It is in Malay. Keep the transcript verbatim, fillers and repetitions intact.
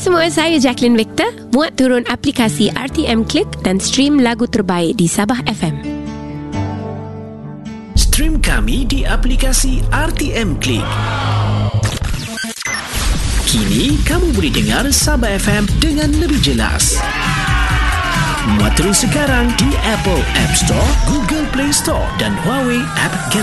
semua, saya Jacqueline Victor. Muat turun aplikasi R T M Click dan stream lagu terbaik di Sabah F M. Stream kami di aplikasi R T M Click. Kini kamu boleh dengar Sabah F M dengan lebih jelas. Muat terus sekarang di Apple App Store, Google Play Store dan Huawei App Gallery.